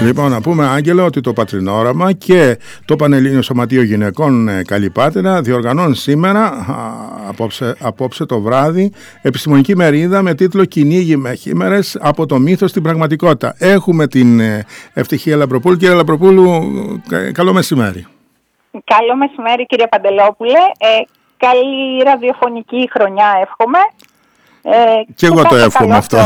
Λοιπόν, να πούμε, Άγγελο, ότι το Πατρινόραμα και το Πανελλήνιο Σωματείο Γυναικών Καλή Πάτρα διοργανώνουν σήμερα, απόψε το βράδυ, επιστημονική μερίδα με τίτλο «Κυνήγι με χήμερες από το μύθο στην πραγματικότητα». Έχουμε την Ευτυχία Λαμπροπούλου. Κύριε Λαμπροπούλου, καλό μεσημέρι. Καλό μεσημέρι, κύριε Παντελόπουλε. Καλή ραδιοφωνική χρονιά εύχομαι. Και εγώ το εύχομαι αυτό.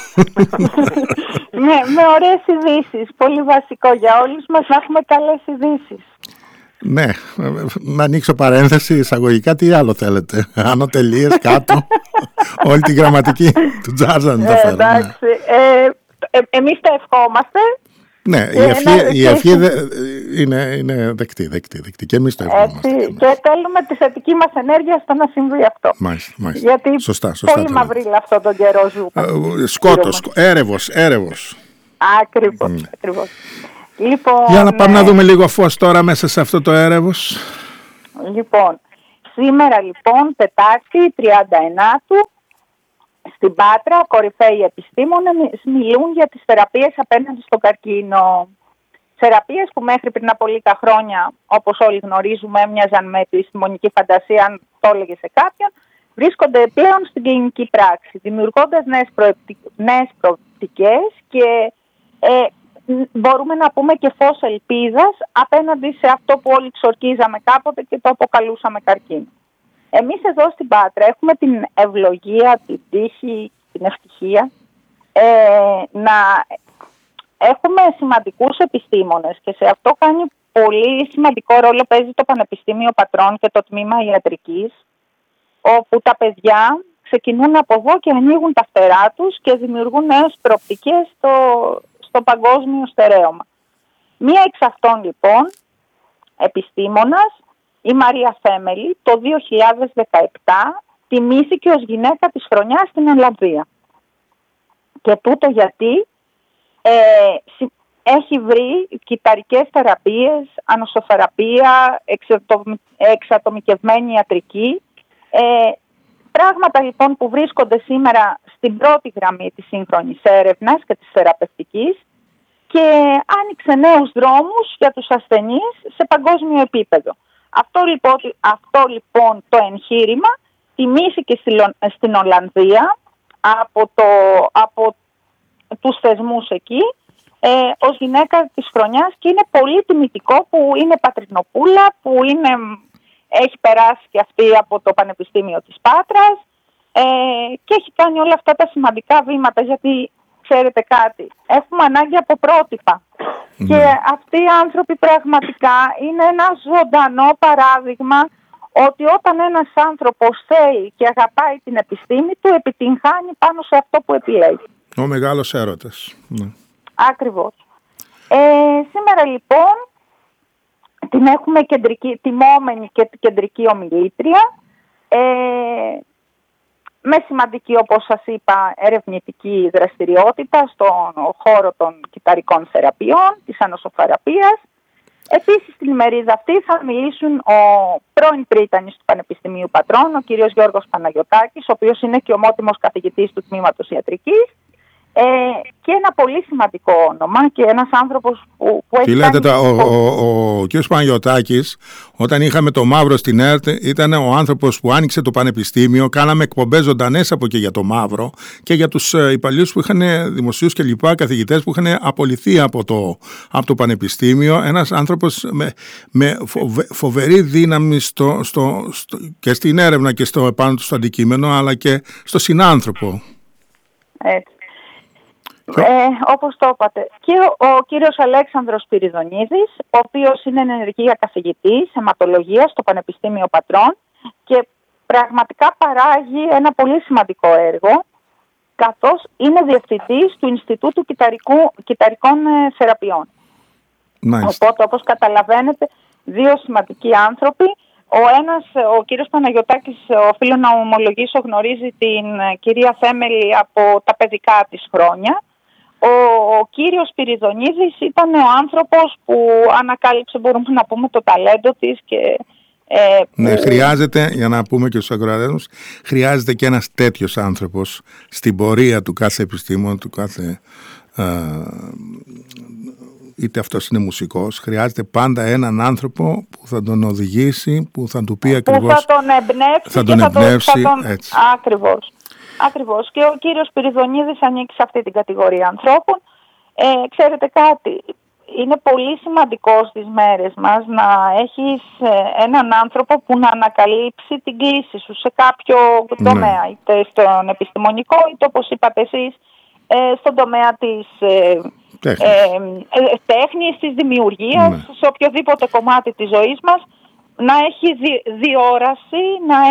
Με ωραίες ειδήσεις. Πολύ βασικό για όλους μας να έχουμε καλές ειδήσεις. Ναι, να ανοίξω παρένθεση εισαγωγικά, τι άλλο θέλετε? Άνω τελείες, κάτω, όλη τη γραμματική του Τζάρζαν τα φέρουμε. Εντάξει, εμείς τα ευχόμαστε. Ναι, η ευχή είναι δεκτή και εμείς το ευχόμαστε. Και θέλουμε τη θετική μας ενέργεια στο να συμβεί αυτό. Μάλιστα. Γιατί σωστά πολύ μαυρίλα αυτόν τον καιρό ζούμε. Σκότος, έρευος. Ακριβώς. Λοιπόν, για να πάμε να δούμε λίγο φως τώρα μέσα σε αυτό το έρευος. Λοιπόν, σήμερα Τετάρτη 39 στην Πάτρα, κορυφαίοι επιστήμονες μιλούν για τις θεραπείες απέναντι στον καρκίνο. Θεραπείες που μέχρι πριν από λίγα χρόνια, όπως όλοι γνωρίζουμε, έμοιαζαν με τη επιστημονική φαντασία, αν το έλεγε σε κάποιον, βρίσκονται πλέον στην κλινική πράξη, δημιουργώντας νέες προοπτικές και μπορούμε να πούμε και φως ελπίδας απέναντι σε αυτό που όλοι ξορκίζαμε κάποτε και το αποκαλούσαμε καρκίνο. Εμείς εδώ στην Πάτρα έχουμε την ευλογία, την τύχη, την ευτυχία να έχουμε σημαντικούς επιστήμονες και σε αυτό κάνει πολύ σημαντικό ρόλο παίζει το Πανεπιστήμιο Πατρών και το Τμήμα Ιατρικής, όπου τα παιδιά ξεκινούν από εδώ και ανοίγουν τα φτερά τους και δημιουργούν νέες προοπτικές στο παγκόσμιο στερέωμα. Μία εξ αυτών λοιπόν επιστήμονας, η Μαρία Θέμελη, το 2017 τιμήθηκε ως γυναίκα της χρονιάς στην Ολλανδία. Και τούτο γιατί έχει βρει κυταρικές θεραπείες, ανοσοθεραπεία, εξατομικευμένη ιατρική. Πράγματα λοιπόν που βρίσκονται σήμερα στην πρώτη γραμμή της σύγχρονης έρευνας και της θεραπευτικής και άνοιξε νέους δρόμους για τους ασθενείς σε παγκόσμιο επίπεδο. Αυτό λοιπόν το εγχείρημα τιμήθηκε στην Ολλανδία από τους θεσμούς εκεί ως γυναίκα της χρονιάς και είναι πολύ τιμητικό που είναι πατρινοπούλα, που έχει περάσει και αυτή από το Πανεπιστήμιο της Πάτρας και έχει κάνει όλα αυτά τα σημαντικά βήματα, γιατί ξέρετε κάτι, έχουμε ανάγκη από πρότυπα. Και αυτοί οι άνθρωποι πραγματικά είναι ένα ζωντανό παράδειγμα ότι όταν ένας άνθρωπος θέλει και αγαπάει την επιστήμη του, επιτυγχάνει πάνω σε αυτό που επιλέγει. Ο μεγάλος έρωτας. Ναι. Ακριβώς. Σήμερα λοιπόν την έχουμε τιμόμενη και κεντρική ομιλήτρια, με σημαντική, όπως σας είπα, ερευνητική δραστηριότητα στον χώρο των κυταρικών θεραπείων, της ανοσοθεραπείας. Επίσης, στην ημερίδα αυτή θα μιλήσουν ο πρώην πρίτανης του Πανεπιστημίου Πατρών, ο κύριος Γιώργος Παναγιωτάκης, ο οποίος είναι και ομότιμος καθηγητής του Τμήματος Ιατρικής, και ένα πολύ σημαντικό όνομα και ένας άνθρωπος που έχει κάνει... Ο κ. Παναγιωτάκης, όταν είχαμε το Μαύρο στην ΕΡΤ, ήταν ο άνθρωπος που άνοιξε το πανεπιστήμιο. Κάναμε εκπομπές ζωντανές από και για το Μαύρο και για τους υπαλλήλους που είχαν, δημοσίους και λοιπά, καθηγητές που είχαν απολυθεί από το πανεπιστήμιο. Ένας άνθρωπος με φοβερή δύναμη και στην έρευνα και πάνω του στο αντικείμενο, αλλά και στο συνάνθρωπο. Έτσι. Όπως το είπατε, και ο κύριος Αλέξανδρος Σπυριδονίδης, ο οποίος είναι ενεργεία καθηγητής αιματολογίας στο Πανεπιστήμιο Πατρών και πραγματικά παράγει ένα πολύ σημαντικό έργο, καθώς είναι διευθυντής του Ινστιτούτου Κυταρικών Θεραπείων. Μάλιστα. Οπότε, όπως καταλαβαίνετε, δύο σημαντικοί άνθρωποι. Ο κύριος Παναγιωτάκης, οφείλω να ομολογήσω, γνωρίζει την κυρία Θέμελη από τα παιδικά της χρόνια. Ο κύριος Σπυριδονίδης ήταν ο άνθρωπος που ανακάλυψε, μπορούμε να πούμε, το ταλέντο της και... Ναι, χρειάζεται, για να πούμε και στους ακροατές, χρειάζεται και ένας τέτοιος άνθρωπος στην πορεία του κάθε επιστήμον, του κάθε είτε αυτός είναι μουσικός, χρειάζεται πάντα έναν άνθρωπο που θα τον οδηγήσει, που θα του πει ακριβώς... Που θα τον εμπνεύσει. Έτσι. Ακριβώς. Και ο κύριος Σπυριδονίδης ανήκει σε αυτή την κατηγορία ανθρώπων. Ξέρετε κάτι, είναι πολύ σημαντικό στις μέρες μας να έχεις έναν άνθρωπο που να ανακαλύψει την κλίση σου σε κάποιο τομέα, είτε στον επιστημονικό, είτε όπως είπατε εσείς, στον τομέα της τέχνης, της δημιουργίας, σε οποιοδήποτε κομμάτι της ζωής μας, να έχει διόραση,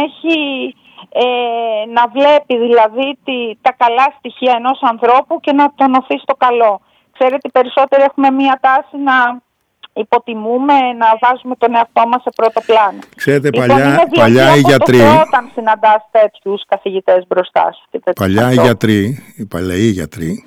να βλέπει δηλαδή τα καλά στοιχεία ενός ανθρώπου και να τονωθεί στο καλό. Ξέρετε, περισσότερο έχουμε μία τάση να υποτιμούμε, να βάζουμε τον εαυτό μας σε πρώτο πλάνο. Ξέρετε, παλιά οι γιατροί... Όταν συναντάς τέτοιους καθηγητές μπροστά σου. Παλιά οι παλαιοί γιατροί,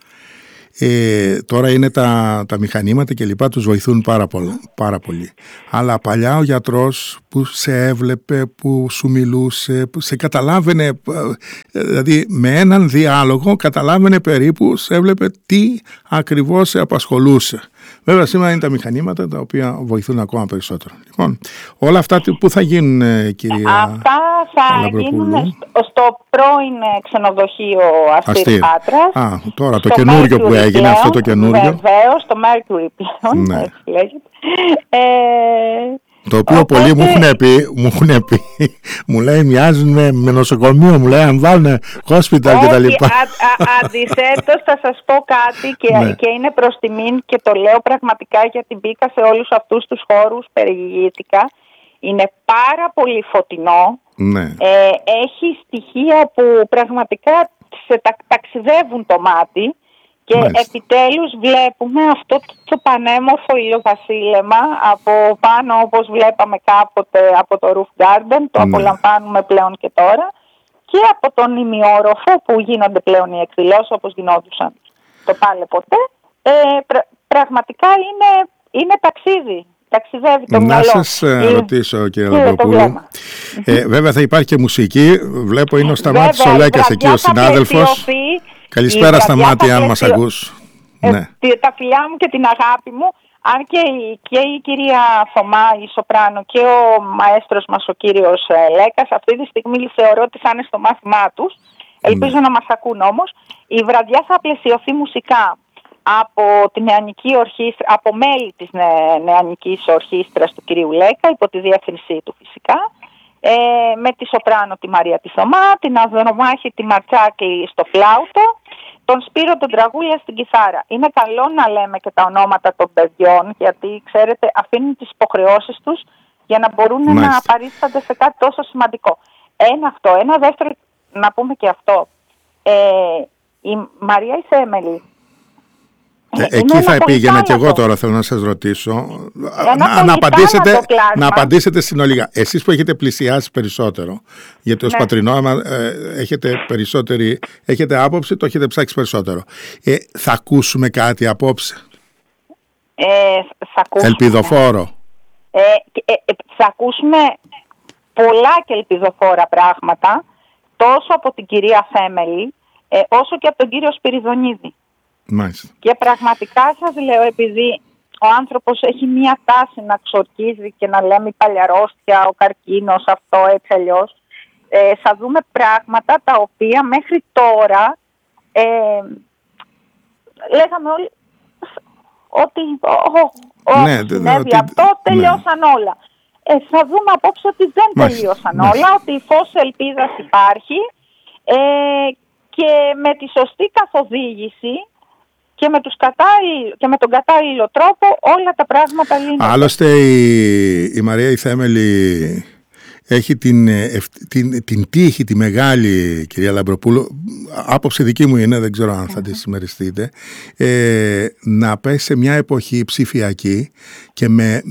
τώρα είναι τα μηχανήματα και λοιπά, τους βοηθούν πάρα πολύ. Αλλά παλιά ο γιατρός που σε έβλεπε, που σου μιλούσε, που σε καταλάβαινε, δηλαδή με έναν διάλογο καταλάβαινε περίπου, σε έβλεπε τι ακριβώς σε απασχολούσε. Βέβαια σήμερα είναι τα μηχανήματα τα οποία βοηθούν ακόμα περισσότερο. Λοιπόν, όλα αυτά που θα γίνουν, κυρία Αυτά θα γίνουν στο πρώην ξενοδοχείο Αστήρ Πάτρας. Τώρα το καινούριο που έγινε, αυτό το καινούριο. Βεβαίως, το Mercury πλέον, έτσι λέγεται. Το οποίο πολλοί μου έχουν πει, μου λέει μοιάζουν με νοσοκομείο, μου λέει αν βάλουν hospital και τα λοιπά. Αντιθέτως θα σας πω κάτι και είναι προς τιμήν και το λέω πραγματικά γιατί μπήκα σε όλους αυτούς τους χώρους, περιηγήθηκα. Είναι πάρα πολύ φωτεινό, έχει στοιχεία που πραγματικά ταξιδεύουν το μάτι. Και επιτέλους βλέπουμε αυτό το πανέμορφο ηλιοβασίλεμα από πάνω, όπως βλέπαμε κάποτε από το Roof Garden, το απολαμβάνουμε πλέον και τώρα, και από τον ημιόροφο που γίνονται πλέον οι εκδηλώσεις όπως γινόντουσαν το πάλε ποτέ. Πραγματικά είναι ταξίδι. Ταξιδεύει το μυαλό. Να σας ρωτήσω, κύριε Λαμπροπούλου. Βέβαια θα υπάρχει και μουσική. Βλέπω είναι ο Σταμάτης ο Λέκας εκεί, ο συνάδελφος. Καλησπέρα Σταμάτη, αν μας ακούς. Τα φιλιά μου και την αγάπη μου. Αν και η κυρία Θωμά, η σοπράνο, και ο μαέστρος μας, ο κύριος Λέκας, αυτή τη στιγμή θεωρώ ότι θα είναι στο μάθημά τους. Ελπίζω να μας ακούν όμως. Η βραδιά θα πλαισιωθεί μουσικά από τη νεανική ορχήστρα, από μέλη της νεανικής ορχήστρας του κυρίου Λέκα, υπό τη διεύθυνσή του φυσικά. Με τη σοπράνο τη Μαρία τη Θωμά, την Αδρομάχη τη Μαρτσάκη στο φλάουτο, τον Σπύρο τον Τραγούλια στην κιθάρα. Είναι καλό να λέμε και τα ονόματα των παιδιών, γιατί ξέρετε αφήνουν τις υποχρεώσεις τους για να μπορούν να παρίστανται σε κάτι τόσο σημαντικό. Ένα δεύτερο, να πούμε και αυτό. Η Μαρία η Θέμελη. Εκεί θα πήγαινα και εγώ τώρα, θέλω να σας ρωτήσω να απαντήσετε συνολικά. Εσείς που έχετε πλησιάσει περισσότερο, γιατί ως πατρινόμα έχετε άποψη, το έχετε ψάξει περισσότερο. Θα ακούσουμε κάτι απόψε? Ελπιδοφόρο? Θα ακούσουμε πολλά και ελπιδοφόρα πράγματα, τόσο από την κυρία Θέμελη όσο και από τον κύριο Σπυριδονίδη. Μάλιστα. Και πραγματικά σας λέω, επειδή ο άνθρωπος έχει μία τάση να ξορκίζει και να λέμε η παλιαρόστια, ο καρκίνος, αυτό έτσι αλλιώς, θα δούμε πράγματα τα οποία μέχρι τώρα λέγαμε όλοι ότι συνέβη αυτό, τελειώσαν όλα. Θα δούμε απόψε ότι δεν τελείωσαν όλα, ότι η φως ελπίδας υπάρχει και με τη σωστή καθοδήγηση και με τον κατάλληλο τρόπο όλα τα πράγματα λύνονται. Άλλωστε η Μαρία η Θέμελη έχει την τύχη, τη μεγάλη, κυρία Λαμπροπούλου, άποψη δική μου είναι, δεν ξέρω αν θα τη συμμεριστείτε, να πέσει σε μια εποχή ψηφιακή και με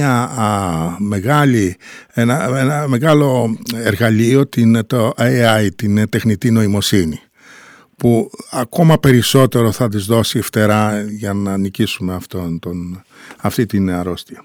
ένα μεγάλο εργαλείο, το AI, την τεχνητή νοημοσύνη, που ακόμα περισσότερο θα της δώσει φτερά για να νικήσουμε αυτή την αρρώστια.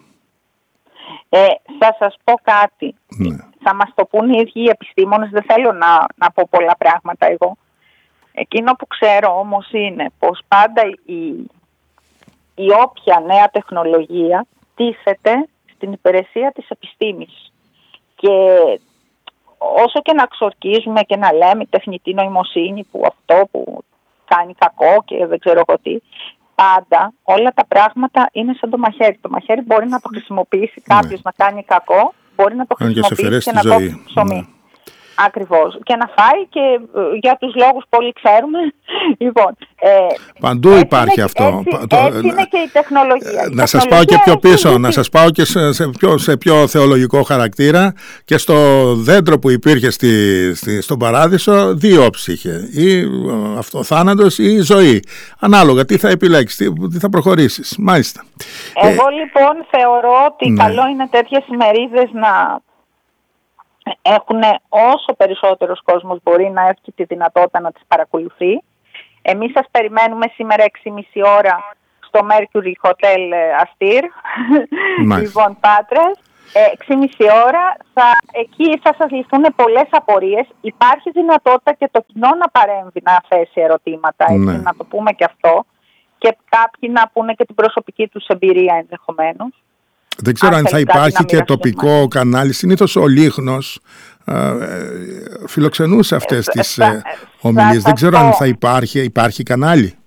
Θα σας πω κάτι. Θα μας το πούν οι ίδιοι οι επιστήμονες, δεν θέλω να πω πολλά πράγματα εγώ. Εκείνο που ξέρω όμως είναι πως πάντα η όποια νέα τεχνολογία τίθεται στην υπηρεσία της επιστήμης. Και όσο και να ξορκίζουμε και να λέμε η τεχνητή νοημοσύνη που αυτό που κάνει κακό και δεν ξέρω εγώ τι, πάντα όλα τα πράγματα είναι σαν το μαχαίρι. Το μαχαίρι μπορεί να το χρησιμοποιήσει κάποιος να κάνει κακό, μπορεί να το χρησιμοποιήσει και να κόψει ψωμί. Ακριβώς. Και να φάει και για τους λόγους που όλοι ξέρουμε. Λοιπόν, παντού υπάρχει αυτό. Έτσι είναι και η τεχνολογία. Να σας πάω και πιο πίσω, να σας πάω και σε πιο θεολογικό χαρακτήρα. Και στο δέντρο που υπήρχε στον Παράδεισο, δύο όψεις είχε. Ή ο θάνατος ή η ζωή. Ανάλογα τι θα επιλέξεις, τι θα προχωρήσεις. Μάλιστα. Εγώ λοιπόν θεωρώ ότι καλό είναι τέτοιες ημερίδες να έχουν όσο περισσότερος κόσμος μπορεί να έχει τη δυνατότητα να τις παρακολουθεί. Εμείς σας περιμένουμε σήμερα 6,5 ώρα στο Mercury Hotel Astir, λοιπόν Πάτρας. 6,5 ώρα, εκεί θα σας λυθούν πολλές απορίες. Υπάρχει δυνατότητα και το κοινό να παρέμβει, να θέσει ερωτήματα, έτσι, να το πούμε και αυτό. Και κάποιοι να πούνε και την προσωπική τους εμπειρία ενδεχομένως. Δεν ξέρω αν θα υπάρχει και τοπικό κανάλι. Συνήθως ο Λίχνος φιλοξενούσε αυτές τις ομιλίες. Δεν ξέρω αν θα υπάρχει κανάλι.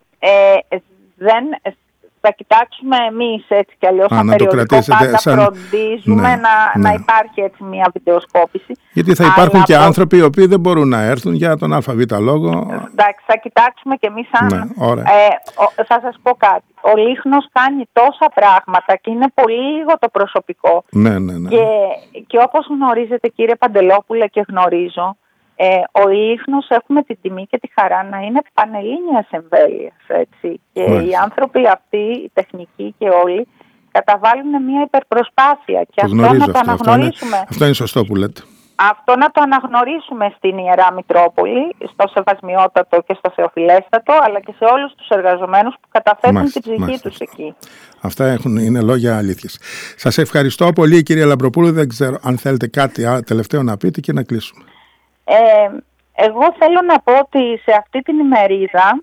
Θα κοιτάξουμε εμείς έτσι κι αλλιώς σαν περιοδικό πάντα φροντίζουμε να υπάρχει έτσι μια βιντεοσκόπηση. Γιατί θα υπάρχουν και άνθρωποι οι οποίοι δεν μπορούν να έρθουν για τον ΑΒ λόγο. Εντάξει, θα κοιτάξουμε κι εμείς θα σας πω κάτι. Ο Λίχνος κάνει τόσα πράγματα και είναι πολύ λίγο το προσωπικό. Ναι. Και όπως γνωρίζετε κύριε Παντελόπουλε και γνωρίζω, ο Λίχνος έχουμε την τιμή και τη χαρά να είναι πανελλήνιας εμβέλειας, έτσι. Και οι άνθρωποι αυτοί, οι τεχνικοί και όλοι, καταβάλουν μια υπερπροσπάθεια. Και αυτό να το αναγνωρίσουμε. Αυτό είναι σωστό που λέτε. Αυτό να το αναγνωρίσουμε στην Ιερά Μητρόπολη, στο Σεβασμιότατο και στο Θεοφιλέστατο, αλλά και σε όλους τους εργαζομένους που καταθέτουν την ψυχή τους εκεί. Αυτά είναι λόγια αλήθειας. Σας ευχαριστώ πολύ κυρία Λαμπροπούλου. Δεν ξέρω αν θέλετε κάτι τελευταίο να πείτε και να κλείσουμε. Εγώ θέλω να πω ότι σε αυτή την ημερίδα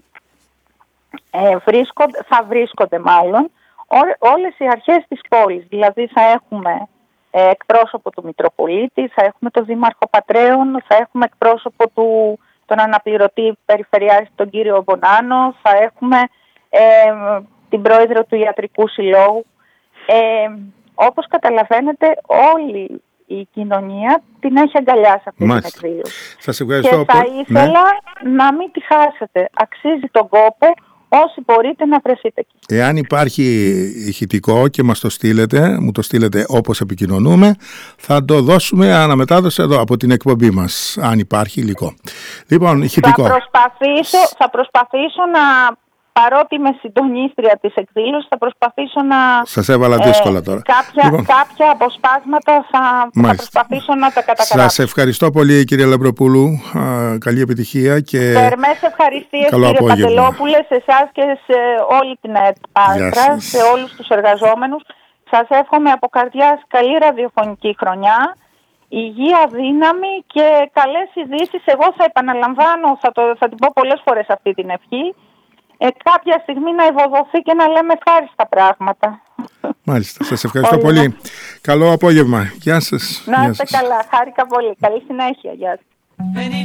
θα βρίσκονται μάλλον όλες οι αρχές της πόλης. Δηλαδή θα έχουμε εκπρόσωπο του Μητροπολίτη, θα έχουμε τον Δήμαρχο Πατρέων, θα έχουμε εκπρόσωπο τον αναπληρωτή Περιφερειάρχη τον κύριο Μπονάνο, θα έχουμε την πρόεδρο του Ιατρικού Συλλόγου. Όπως καταλαβαίνετε όλη η κοινωνία την έχει αγκαλιάσει αυτή την εκδήλωση. Σας ευχαριστώ. Και θα ήθελα να μην τη χάσετε. Αξίζει τον κόπο όσοι μπορείτε να βρεθείτε εκεί. Εάν υπάρχει ηχητικό και μας το στείλετε, μου το στείλετε όπως επικοινωνούμε, θα το δώσουμε αναμετάδοση εδώ από την εκπομπή μας, αν υπάρχει υλικό. Λοιπόν, ηχητικό. Θα προσπαθήσω να... Παρότι είμαι συντονίστρια της εκδήλωσης, θα προσπαθήσω να... Σας έβαλα δύσκολα τώρα. Κάποια αποσπάσματα θα προσπαθήσω να τα καταγράψω. Σας ευχαριστώ πολύ κύριε Λαμπροπούλου. Καλή επιτυχία και... Θερμές ευχαριστίες κύριε Παντελόπουλε, σε εσάς και σε όλη την ΕΤΠΑΤΡΑ, σε όλους τους εργαζόμενους. Σας εύχομαι από καρδιάς καλή ραδιοφωνική χρονιά, υγεία, δύναμη και καλές ειδήσεις. Εγώ θα επαναλαμβάνω, θα την πω πολλές φορές αυτή την ευχή. Κάποια στιγμή να ευοδοθεί και να λέμε ευχάριστα πράγματα. Μάλιστα, σας ευχαριστώ πολύ. Καλό απόγευμα. Γεια σας. Να είστε καλά, χάρηκα πολύ. Καλή συνέχεια. Γεια σας.